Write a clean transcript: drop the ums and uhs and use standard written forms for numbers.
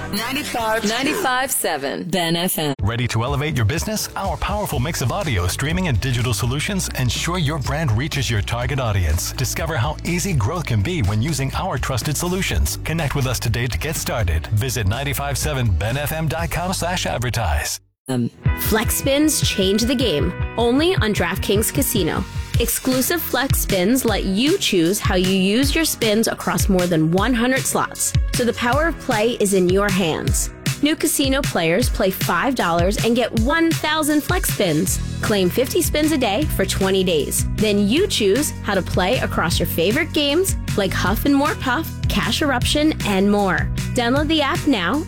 95.7 Ben FM. Ready to elevate your business? Our powerful mix of audio, streaming, and digital solutions ensure your brand reaches your target audience. Discover how easy growth can be when using our trusted solutions. Connect with us today to get started. Visit 957benfm.com/advertise. Flex spins change the game, only on DraftKings Casino. Exclusive Flex spins let you choose how you use your spins across more than 100 slots, so the power of play is in your hands. New casino players play $5 and get 1,000 Flex spins. Claim 50 spins a day for 20 days. Then you choose how to play across your favorite games like Huff and More Puff, Cash Eruption, and more. Download the app now